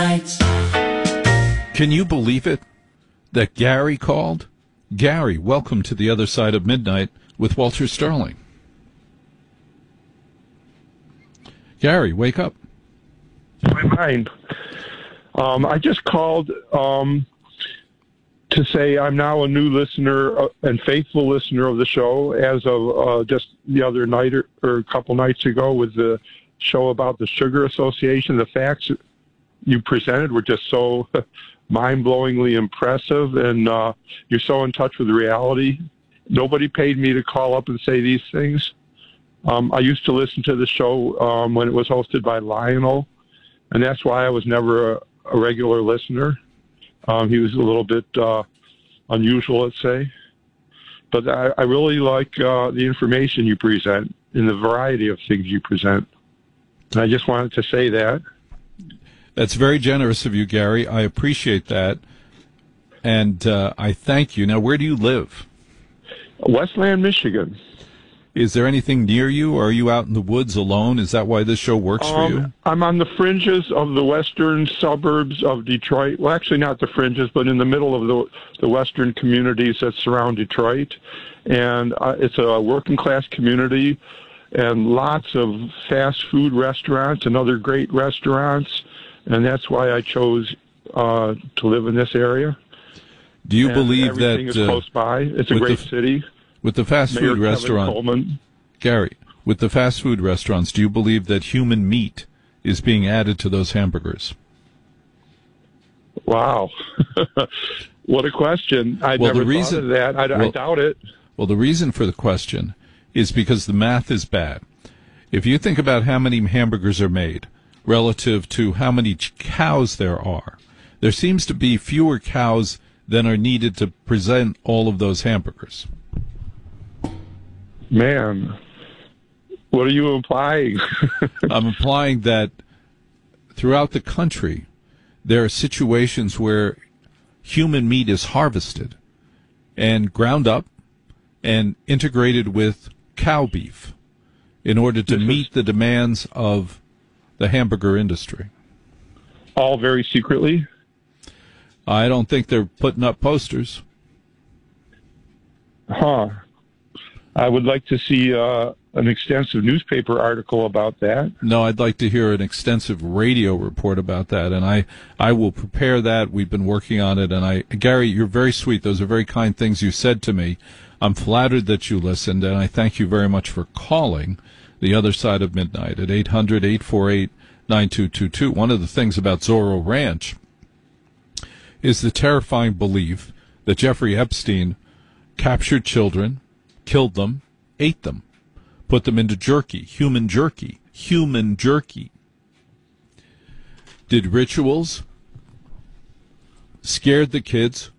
Can you believe it that Gary called? Gary, welcome to the other side of midnight with Walter Sterling. Gary, wake up. My mind. I just called to say I'm now a new listener and faithful listener of the show as of just the other night or a couple nights ago with the show about the Sugar Association. The facts you presented were just so mind-blowingly impressive, and you're so in touch with reality. Nobody paid me to call up and say these things. I used to listen to the show when it was hosted by Lionel, and that's why I was never a regular listener. He was a little bit unusual, let's say. But I really like the information you present and the variety of things you present. And I just wanted to say that. That's very generous of you, Gary. I appreciate that. And I thank you. Now, where do you live? Westland, Michigan. Is there anything near you, or are you out in the woods alone? Is that why this show works for you? I'm on the fringes of the western suburbs of Detroit. Well, actually not the fringes, but in the middle of the western communities that surround Detroit. And it's a working class community and lots of fast food restaurants and other great restaurants. And that's why I chose to live in this area. Do you believe that everything is close by? It's a great city. With the fast food restaurant, Gary, with the fast food restaurants, do you believe that human meat is being added to those hamburgers? Wow. What a question. I never thought of that. I doubt it. Well, the reason for the question is because the math is bad. If you think about how many hamburgers are made relative to how many cows there seems to be fewer cows than are needed to present all of those hamburgers. Man, what are you implying? I'm implying that throughout the country, there are situations where human meat is harvested and ground up and integrated with cow beef in order to meet the demands of the hamburger industry. All very secretly? I don't think they're putting up posters. Huh. I would like to see an extensive newspaper article about that. No, I'd like to hear an extensive radio report about that, and I will prepare that. We've been working on it, and Gary, you're very sweet. Those are very kind things you said to me. I'm flattered that you listened, and I thank you very much for calling the other side of midnight at 800-848-9222. One of the things about Zorro Ranch is the terrifying belief that Jeffrey Epstein captured children, killed them, ate them, put them into jerky, human jerky. Did rituals, scared the kids,